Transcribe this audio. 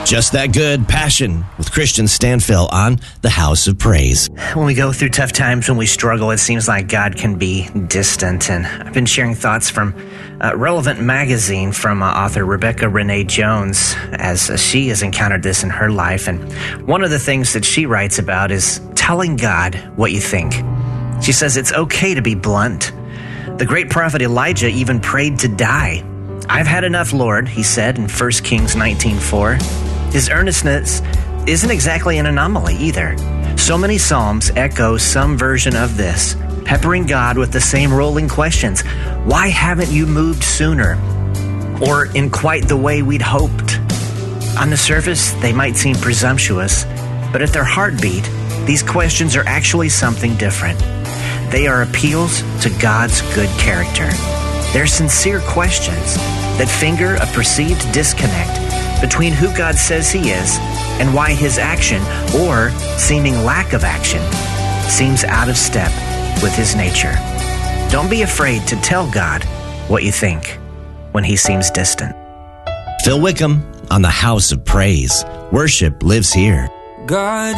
Just That Good, Passion, with Christian Stanfill on the House of Praise. When we go through tough times, when we struggle, it seems like God can be distant. And I've been sharing thoughts from Relevant Magazine from author Rebecca Renee Jones as she has encountered this in her life. And one of the things that she writes about is telling God what you think. She says it's okay to be blunt. The great prophet Elijah even prayed to die. "I've had enough, Lord," he said in 1 Kings 19:4. His earnestness isn't exactly an anomaly either. So many Psalms echo some version of this, peppering God with the same rolling questions. Why haven't you moved sooner? Or in quite the way we'd hoped? On the surface, they might seem presumptuous, but at their heartbeat, these questions are actually something different. They are appeals to God's good character. They're sincere questions that finger a perceived disconnect between who God says He is and why His action, or seeming lack of action, seems out of step with His nature. Don't be afraid to tell God what you think when He seems distant. Phil Wickham on the House of Praise. Worship lives here. God